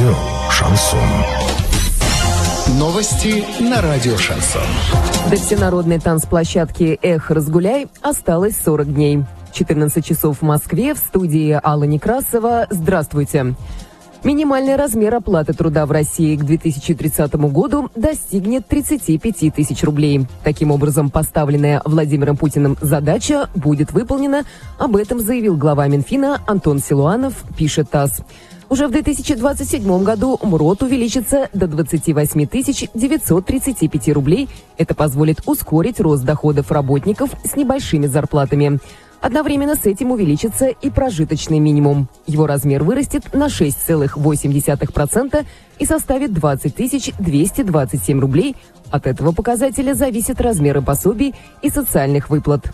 Радио «Шансон». Новости на радио «Шансон». До всенародной танцплощадки «Эх, разгуляй» осталось 40 дней. 14 часов в Москве, в студии Алла Некрасова. Здравствуйте. Минимальный размер оплаты труда в России к 2030 году достигнет 35 тысяч рублей. Таким образом, поставленная Владимиром Путиным задача будет выполнена. Об этом заявил глава Минфина Антон Силуанов, пишет ТАСС. Уже в 2027 году МРОТ увеличится до 28 935 рублей. Это позволит ускорить рост доходов работников с небольшими зарплатами. Одновременно с этим увеличится и прожиточный минимум. Его размер вырастет на 6,8% и составит 20 227 рублей. От этого показателя зависят размеры пособий и социальных выплат.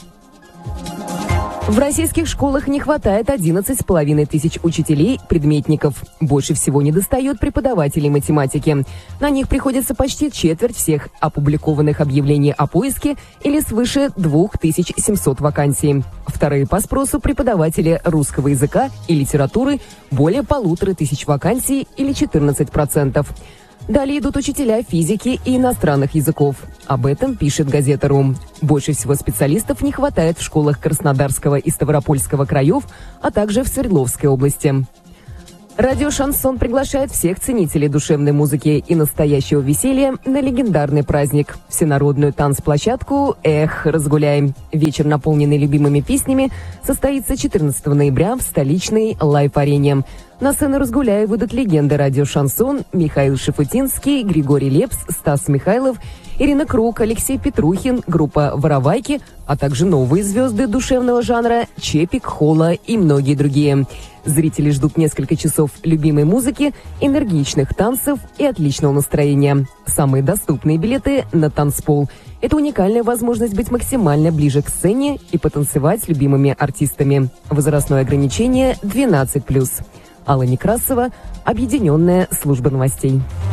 В российских школах не хватает 11,5 тысяч учителей-предметников. Больше всего недостает преподавателей математики. На них приходится почти четверть всех опубликованных объявлений о поиске или свыше 2700 вакансий. Вторые по спросу преподаватели русского языка и литературы – более 1500 вакансий или 14%. Далее идут учителя физики и иностранных языков. Об этом пишет газета «Ру». Больше всего специалистов не хватает в школах Краснодарского и Ставропольского краев, а также в Свердловской области. Радио «Шансон» приглашает всех ценителей душевной музыки и настоящего веселья на легендарный праздник – всенародную танцплощадку «Эх, разгуляй». Вечер, наполненный любимыми песнями, состоится 14 ноября в столичной лайв-арене. На сцену «Разгуляй» выйдут легенды радио «Шансон» Михаил Шафутинский, Григорий Лепс, Стас Михайлов, Ирина Круг, Алексей Петрухин, группа «Воровайки», а также новые звезды душевного жанра Чепик, Холла и многие другие. Зрители ждут несколько часов любимой музыки, энергичных танцев и отличного настроения. Самые доступные билеты на танцпол. Это уникальная возможность быть максимально ближе к сцене и потанцевать с любимыми артистами. Возрастное ограничение 12+. Алла Некрасова, Объединенная служба новостей.